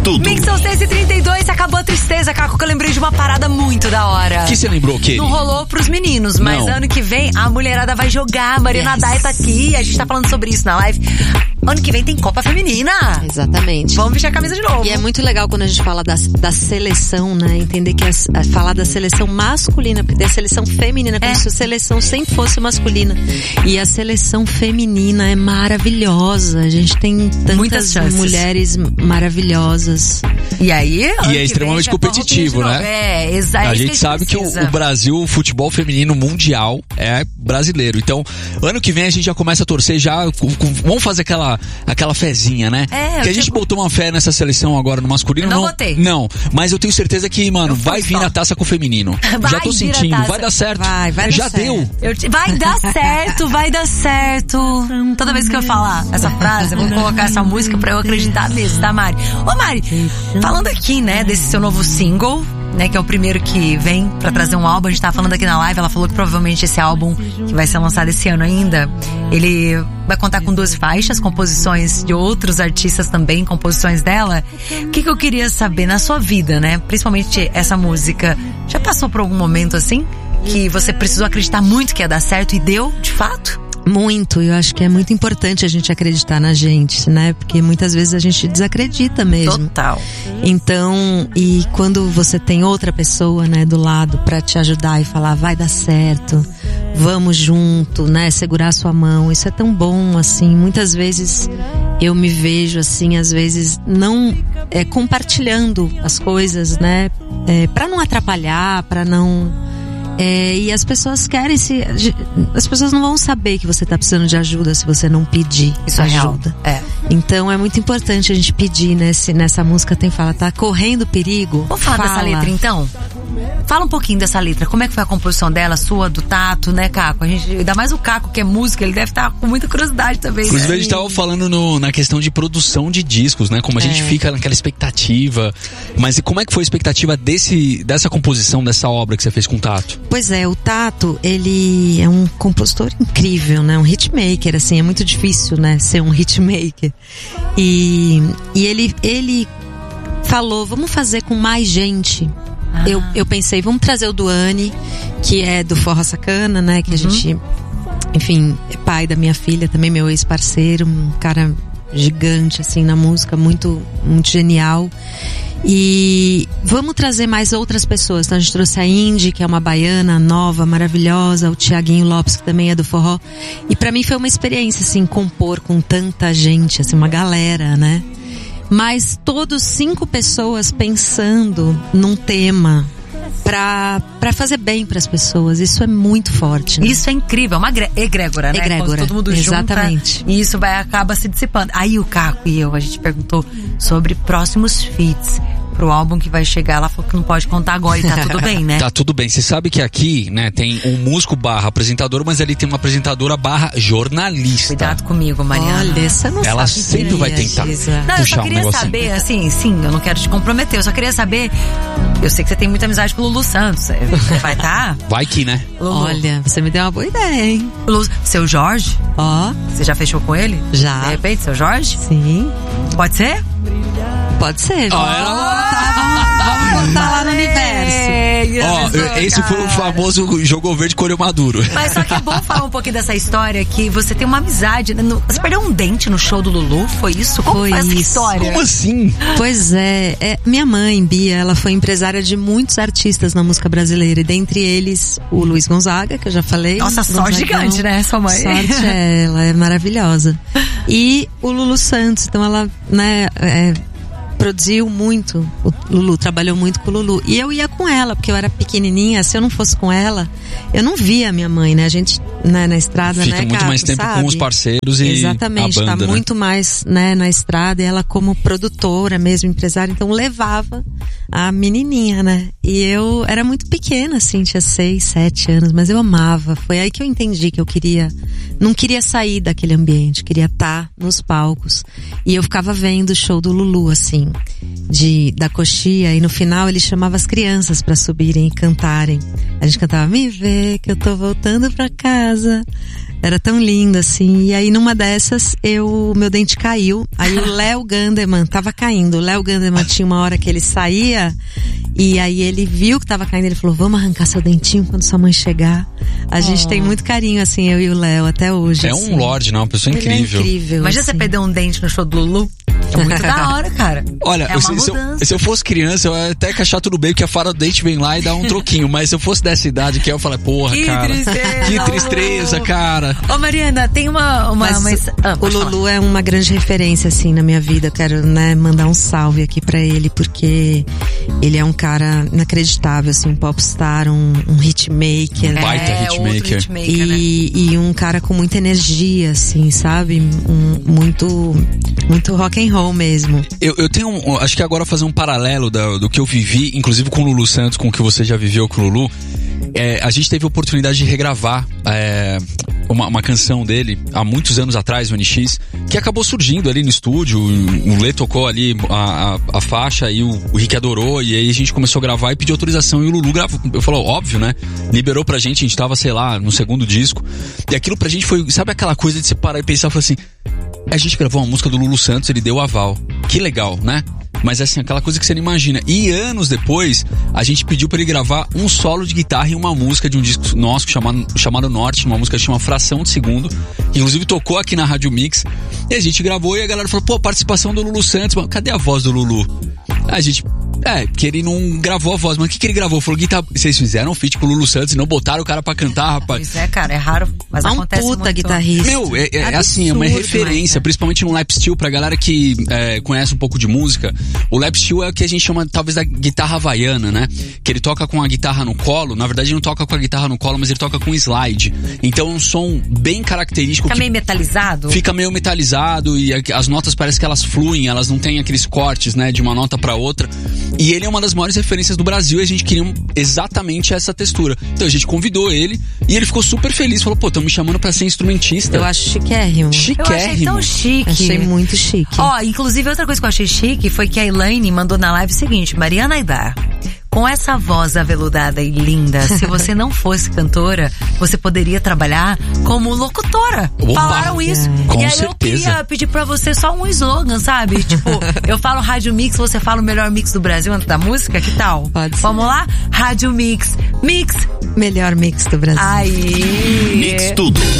tudo. Mixão 6h32, acabou a tristeza, Caco, que eu lembrei de uma parada muito da hora. Que você lembrou o quê? Não rolou pros meninos, mas ano que vem a mulherada vai jogar, a Marina Dai tá aqui, a gente tá falando sobre isso na live. Ano que vem tem Copa Feminina. Exatamente. Vamos vestir a camisa de novo. E é muito legal quando a gente fala da seleção, né? Entender que falar da seleção masculina, porque tem a seleção feminina, como se a seleção sempre fosse masculina. E a seleção feminina é maravilhosa. A gente tem tantas mulheres maravilhosas. E aí, e é extremamente competitivo, né? A gente sabe que o Brasil, o futebol feminino mundial é brasileiro. Então, ano que vem a gente já começa a torcer, vamos fazer aquela fezinha, né? Que a gente botou uma fé nessa seleção agora no masculino. Eu não botei. Não, mas eu tenho certeza que, mano, vai vir a taça com o feminino. Já tô sentindo, vai dar certo. Vai já dar deu. Vai dar certo, vai dar certo. Toda vez que eu falar essa frase, eu vou colocar essa música pra eu acreditar nisso, tá, Mari? Ô, Mari, falando aqui, né, desse seu novo single, né, que é o primeiro que vem pra trazer um álbum, a gente tava falando aqui na live, ela falou que provavelmente esse álbum, que vai ser lançado esse ano ainda, ele vai contar com 2 faixas, composições de outros artistas também, composições dela. O que eu queria saber na sua vida, né, principalmente essa música, já passou por algum momento assim, que você precisou acreditar muito que ia dar certo e deu, de fato? Muito, eu acho que é muito importante a gente acreditar na gente, né? Porque muitas vezes a gente desacredita mesmo. Total. Então, e quando você tem outra pessoa, né, do lado pra te ajudar e falar, vai dar certo, vamos junto, né? Segurar a sua mão, isso é tão bom, assim. Muitas vezes eu me vejo, assim, às vezes não compartilhando as coisas, né? Pra não atrapalhar, pra não... e as pessoas as pessoas não vão saber que você tá precisando de ajuda se você não pedir ajuda. Então é muito importante a gente pedir, né? Nessa música tem fala, tá correndo perigo. Vamos falar dessa letra então? Fala um pouquinho dessa letra, como é que foi a composição dela, sua, do Tato, né, Caco? Ainda mais o Caco, que é música, ele deve estar com muita curiosidade também. Inclusive, a gente tava falando na questão de produção de discos, né? Como a gente fica naquela expectativa. Mas e como é que foi a expectativa dessa composição, dessa obra que você fez com o Tato? Pois é, o Tato, ele é um compositor incrível, né? Um hitmaker, assim, é muito difícil, né? Ser um hitmaker. E ele falou, vamos fazer com mais gente. Eu pensei, vamos trazer o Duane, que é do Forró Sacana, né? Que a gente, enfim, é pai da minha filha, também meu ex-parceiro, um cara gigante, assim, na música, muito, muito genial. E vamos trazer mais outras pessoas. Então a gente trouxe a Indy, que é uma baiana nova, maravilhosa, o Thiaguinho Lopes, que também é do forró. E pra mim foi uma experiência, assim, compor com tanta gente, assim, uma galera, né? Mas todos 5 pessoas pensando num tema pra fazer bem pras pessoas. Isso é muito forte, né? Isso é incrível, é uma egrégora, né? Egrégora, quando todo mundo exatamente. Junta, e isso acaba se dissipando. Aí o Caco e eu, a gente perguntou sobre próximos feats pro álbum que vai chegar. Ela falou que não pode contar agora e tá tudo bem, né? Tá tudo bem. Você sabe que aqui, né, tem um músico / apresentador, mas ali tem uma apresentadora / jornalista. Cuidado comigo, Mariana. Olha, você não Ela sabe sempre vai tentar puxar um negocinho. Eu só queria saber, assim, eu não quero te comprometer, eu só queria saber, eu sei que você tem muita amizade com o Lulu Santos, você vai estar? Vai que, né? Lulu. Olha, você me deu uma boa ideia, hein? Lulu, seu Jorge? Você já fechou com ele? Já. De repente, seu Jorge? Sim. Pode ser? Pode ser. Vamos botar lá no universo. Esse foi o famoso jogou verde, colheu maduro. Mas só que é bom falar um pouquinho dessa história, que você tem uma amizade, né? Você perdeu um dente no show do Lulu, foi isso? Como foi essa história? Como assim? Pois minha mãe, Bia, ela foi empresária de muitos artistas na música brasileira, e dentre eles o Luiz Gonzaga, que eu já falei. Nossa, sorte gigante, né, sua mãe? Sorte ela é maravilhosa. E o Lulu Santos, então ela, né, produziu muito, o Lulu trabalhou muito com o Lulu, e eu ia com ela, porque eu era pequenininha. Se eu não fosse com ela, eu não via a minha mãe, né? A gente, né, na estrada, fica né, muito Caco, mais tempo sabe? com os parceiros e exatamente, a banda, tá muito mais, né, na estrada, e ela como produtora mesmo, empresária, então levava a menininha, né? E eu era muito pequena, assim, tinha 6, 7 anos, mas eu amava. Foi aí que eu entendi que eu não queria sair daquele ambiente, queria estar nos palcos. E eu ficava vendo o show do Lulu, assim, da coxia, e no final ele chamava as crianças pra subirem e cantarem. A gente cantava, me vê que eu tô voltando pra casa, Era tão lindo, assim. E aí, numa dessas, meu dente caiu. Aí o Léo Gandeman tava caindo. O Léo Gandeman tinha uma hora que ele saía, e aí ele viu que tava caindo. Ele falou, vamos arrancar seu dentinho quando sua mãe chegar. A gente tem muito carinho, assim, eu e o Léo, até hoje. É assim. um lorde, não? Uma pessoa incrível. É incrível. Imagina assim. você perder um dente no show do Lulu. É muito da hora, cara. Olha, se eu fosse criança, eu ia até que achar tudo bem, porque a fara do dente vem lá e dá um troquinho. Mas se eu fosse dessa idade que eu falei, porra, que cara. Tristeza, que tristeza, cara. Ô, Mariana, tem uma o Lulu é uma grande referência, assim, na minha vida. Eu quero, né, mandar um salve aqui pra ele, porque ele é um cara inacreditável, assim, um popstar, um hitmaker. Baita hitmaker. E um cara com muita energia, assim, sabe? Muito rock and roll mesmo. Eu tenho, acho que agora fazer um paralelo do que eu vivi, inclusive com o Lulu Santos, com o que você já viveu com o Lulu. A gente teve a oportunidade de regravar uma canção dele há muitos anos atrás, o NX, que acabou surgindo ali no estúdio. O Lê tocou ali a faixa e o Rick adorou, e aí a gente começou a gravar e pediu autorização, e o Lulu gravou. Eu falei, óbvio, né? Liberou pra gente, a gente tava, sei lá, no segundo disco, e aquilo pra gente foi, sabe aquela coisa de você parar e pensar, falar assim, a gente gravou uma música do Lulu Santos, ele deu aval. Que legal, né? Mas assim, aquela coisa que você não imagina. E anos depois, a gente pediu pra ele gravar um solo de guitarra em uma música de um disco nosso chamado Norte, uma música que chama Fração de Segundo, que inclusive tocou aqui na Rádio Mix. E a gente gravou e a galera falou, participação do Lulu Santos, mas cadê a voz do Lulu? A gente, que ele não gravou a voz, mas o que ele gravou? Falou, vocês fizeram um feat com o Lulu Santos e não botaram o cara pra cantar, rapaz. Pois é, cara, é raro, mas acontece muito. Puta guitarrista. Meu, é assim, é uma referência, principalmente no lap steel, pra galera que conhece um pouco de música. O lap steel é o que a gente chama, talvez, da guitarra havaiana, né? Que ele toca com a guitarra no colo, na verdade ele não toca com a guitarra no colo, mas ele toca com slide. Então é um som bem característico. Fica meio metalizado? Fica meio metalizado e as notas parece que elas fluem, elas não têm aqueles cortes, né, de uma nota pra outra. E ele é uma das maiores referências do Brasil e a gente queria exatamente essa textura. Então a gente convidou ele e ele ficou super feliz, falou, tão me chamando pra ser instrumentista. Eu acho chiquérrimo. Eu achei tão chique. Achei muito chique. Inclusive outra coisa que eu achei chique foi que a Elaine mandou na live o seguinte, Mariana Aidar, com essa voz aveludada e linda, se você não fosse cantora, você poderia trabalhar como locutora. Opa, falaram isso. Com e aí certeza. Eu queria pedir pra você só um slogan, sabe? Tipo, eu falo Rádio Mix, você fala o melhor mix do Brasil antes da música, que tal? Pode ser. Vamos lá? Rádio Mix. Mix. Melhor mix do Brasil. Aí. Mix tudo.